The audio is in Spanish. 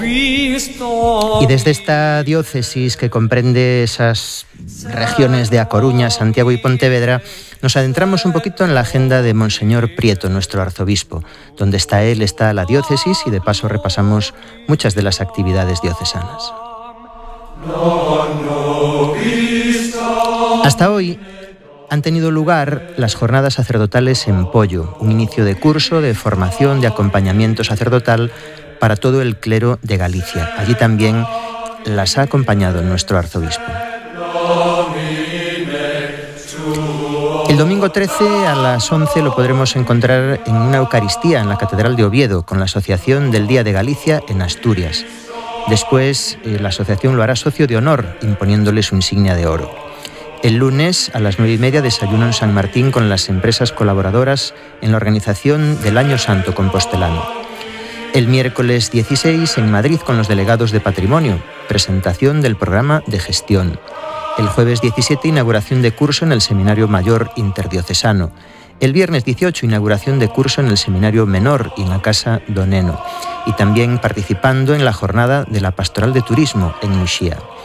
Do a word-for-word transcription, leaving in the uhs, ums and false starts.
Y desde esta diócesis que comprende esas regiones de A Coruña, Santiago y Pontevedra, nos adentramos un poquito en la agenda de Monseñor Prieto, nuestro arzobispo. Donde está él está la diócesis y de paso repasamos muchas de las actividades diocesanas. Hasta hoy han tenido lugar las jornadas sacerdotales en Poio, un inicio de curso de formación de acompañamiento sacerdotal para todo el clero de Galicia. Allí también las ha acompañado nuestro arzobispo. El domingo trece a las once lo podremos encontrar en una Eucaristía en la Catedral de Oviedo con la Asociación del Día de Galicia en Asturias. Después eh, la asociación lo hará socio de honor, imponiéndole su insignia de oro. El lunes a las nueve y media desayuno en San Martín con las empresas colaboradoras en la organización del Año Santo Compostelano. El miércoles dieciséis en Madrid con los delegados de Patrimonio, presentación del programa de gestión. El jueves diecisiete, inauguración de curso en el Seminario Mayor Interdiocesano. El viernes dieciocho, inauguración de curso en el Seminario Menor y en la Casa do Neno. Y también participando en la jornada de la Pastoral de Turismo en Muxía.